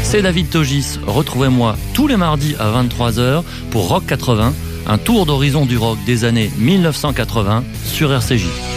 C'est David Togis. Retrouvez-moi tous les mardis à 23h pour Rock 80, un tour d'horizon du rock des années 1980 sur RCJ.